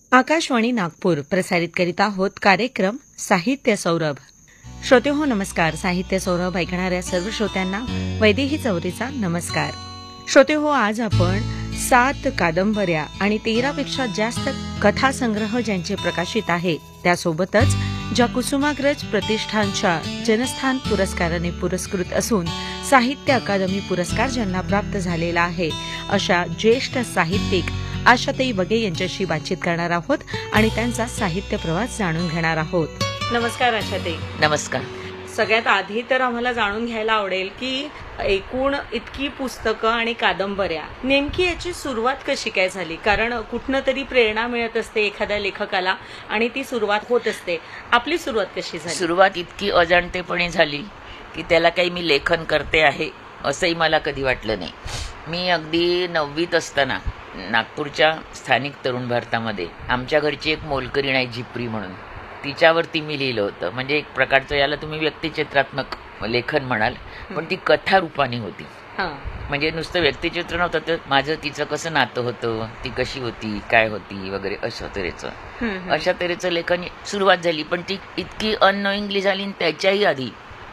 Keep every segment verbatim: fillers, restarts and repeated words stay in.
आकाशवाणी नागपूर प्रसारित करीत आहोत कार्यक्रम साहित्य सौरभ. श्रोते हो नमस्कार. साहित्य सौरभ ऐकणाऱ्या सर्व श्रोत्यांना वैदेही चौरीचा नमस्कार. श्रोते हो, आज आपण सात कादंबऱ्या आणि तेरापेक्षा जास्त कथासंग्रह ज्यांचे प्रकाशित आहे त्यासोबतच ज्या कुसुमाग्रज प्रतिष्ठानच्या जनस्थान पुरस्काराने पुरस्कृत असून साहित्य अकादमी पुरस्कार ज्यांना प्राप्त झालेला आहे अशा ज्येष्ठ साहित्यिक आशाताई वगे यांच्याशी बातचीत करणार आहोत आणि त्यांचा साहित्य प्रवास जाणून घेणार आहोत. नमस्कार आशाताई. नमस्कार. सगळ्यात आधी तर आम्हाला जाणून घ्यायला आवडेल की एकूण इतकी पुस्तकं आणि कादंबऱ्या, नेमकी याची सुरुवात कशी काय झाली? कारण कुठनं तरी प्रेरणा मिळत असते एखाद्या लेखकाला आणि ती सुरुवात होत असते. आपली सुरुवात कशी झाली? सुरुवात इतकी अजाणतेपणे झाली की त्याला काही मी लेखन करते आहे असंही मला कधी वाटलं नाही. मी अगदी नववीत असताना नागपूरच्या स्थानिक तरुण भारतामध्ये आमच्या घरची एक मोलकरीण आहे जिप्री म्हणून, तिच्यावरती मी लिहिलं होतं. म्हणजे एक प्रकारचं, याला तुम्ही व्यक्तिचित्रात्मक लेखन म्हणाल, पण ती कथा रूपाने होती. म्हणजे नुसतं व्यक्तिचित्र नव्हतं, तर माझं तिचं कसं नातं होतं, ती कशी होती, काय होती वगैरे, अशा तऱ्हेचं अशा तऱ्हेचं लेखन सुरुवात झाली. पण ती इतकी अननोईंगली झाली. त्याच्याही आधी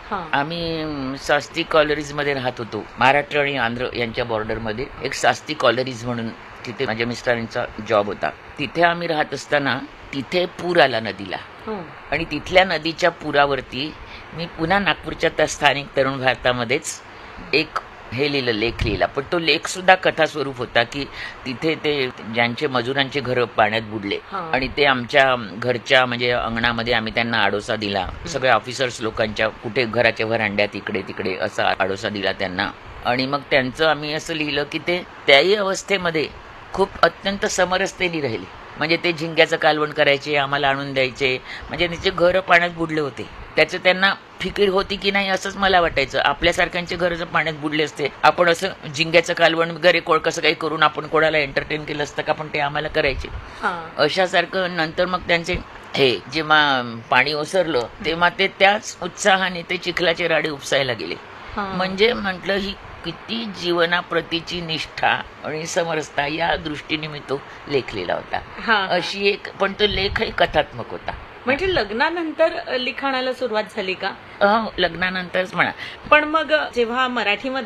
आम्ही शास्त्री कॉलरीजमध्ये राहत होतो. महाराष्ट्र आणि आंध्र यांच्या बॉर्डरमध्ये एक शास्त्री कॉलरीज म्हणून, तिथे माझ्या मिस्टरांचा जॉब होता. तिथे आम्ही राहत असताना तिथे पूर आला नदीला, आणि तिथल्या नदीच्या पुरावरती मी पुन्हा नागपूरच्या त्या स्थानिक तरुण भारतामध्येच एक हे लिहिलं, लेख लिहिला. पण तो लेख सुद्धा कथा स्वरूप होता की तिथे ते ज्यांचे मजुरांचे घर पाण्यात बुडले आणि ते आमच्या घरच्या म्हणजे अंगणामध्ये आम्ही त्यांना आडोसा दिला. सगळ्या ऑफिसर्स लोकांच्या कुठे घराच्या व्हरांड्यात इकडे तिकडे असा आडोसा दिला त्यांना. आणि मग त्यांचं आम्ही असं लिहिलं की ते त्याही अवस्थेमध्ये खूप अत्यंत समरसतेने राहिले. म्हणजे ते झिंग्याचं कालवण करायचे, आम्हाला आणून द्यायचे. म्हणजे त्यांचे घरं पाण्यात बुडले होते. त्याचं त्यांना फिकीर होती की नाही असंच मला वाटायचं. आपल्यासारख्यांचे घर जर पाण्यात बुडले असते, आपण असं झिंग्याचं कालवण वगैरे कोण कसं काही करून आपण कोणाला एंटरटेन केलं असतं का, पण ते आम्हाला करायचे. अशासारखं नंतर मग त्यांचे हे जेव्हा पाणी ओसरलं तेव्हा ते त्याच उत्साहाने ते चिखलाचे राडे उपसायला गेले. म्हणजे म्हटलं, ही किती जीवनाप्रतीची निष्ठा आणि समरसता, या दृष्टीने मी तो लेख लिहिला होता. अशी एक, पण तो लेखही कथात्मक होता. म्हणजे लग्नानंतर लिखाणाला सुरुवात झाली का? लग्नानंतरच म्हणा. पण मग जेव्हा मराठीमध्ये